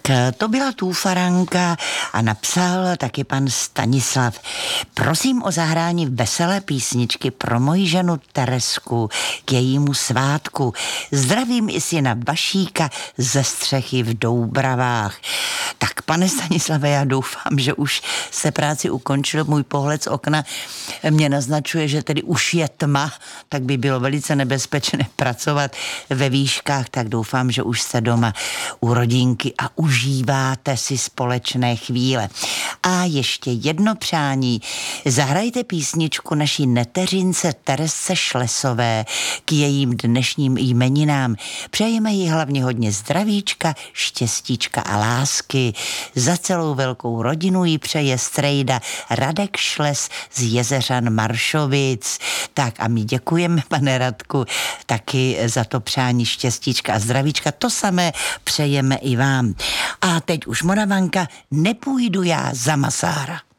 To byla Tůfaranka a napsal taky pan Stanislav. Prosím o zahrání veselé písničky pro moji ženu Teresku k jejímu svátku. Zdravím i syna Vašíka ze střechy v Doubravách. Tak, pane Stanislave, já doufám, že už se práci ukončil. Můj pohled z okna mě naznačuje, že tedy už je tma, tak by bylo velice nebezpečné pracovat ve výškách, tak doufám, že už jste doma u rodinky a užíváte si společné chvíle. A ještě jedno přání. Zahrajte písničku naší neteřince Teresce Šlesové k jejím dnešním jmeninám. Přejeme jí hlavně hodně zdravíčka, štěstíčka a lásky. Za celou velkou rodinu jí přeje strejda Radek Šles z Jezeřan Maršovic. Tak a my děkujeme, pane Radku, taky za to přání štěstíčka a zdravíčka. To samé přejeme i vám. A teď už Moravanka, nepůjdu já za Masára.